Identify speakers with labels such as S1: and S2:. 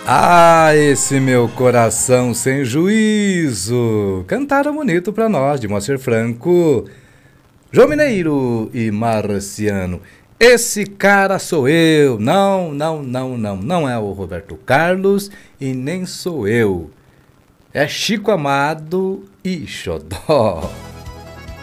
S1: Ah, esse meu coração sem juízo. Cantaram bonito pra nós, de Moacir Franco, João Mineiro e Marciano. Esse cara sou eu. Não, não, não, não. Não é o Roberto Carlos e nem sou eu. É Chico Amado e Xodó.